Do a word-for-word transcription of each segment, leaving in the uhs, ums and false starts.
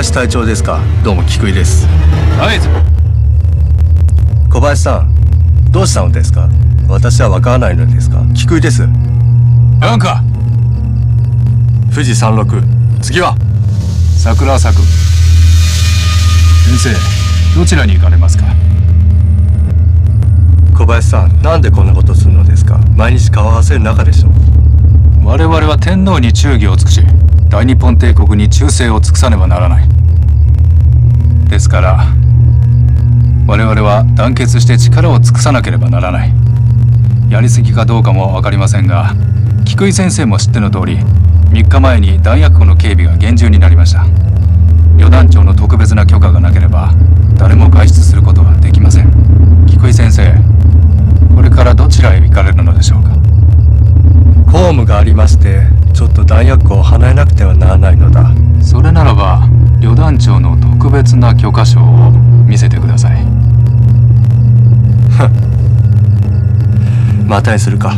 林隊長ですか。どうも菊井です。 はい。 小林さん、どうしたのですか。私はわからないのですか。菊井です。 なんか富士山麓、次は桜咲く。先生、どちらに行かれますか。 小林さん、なんでこんなことするのですか。毎日顔合わせる仲でしょう。 我々は天皇に忠義を尽くし、大日本帝国に忠誠を尽くさねばならない。ですから我々は団結して力を尽くさなければならない。やりすぎかどうかも分かりませんが、菊井先生も知っての通り、みっかまえに弾薬庫の警備が厳重になりました。旅団長の特別な許可がなければ誰も外出することはできません。菊井先生、これからどちらへ行かれるのでしょうか。 公務がありまして、ちょっと弾薬庫を離れなくてはならないのだ。 それならば旅団長の特別な許可証を見せてください。 またにするか。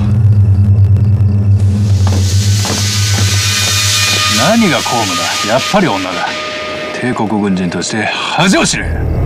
何が公務だ。やっぱり女だ。帝国軍人として恥を知れ。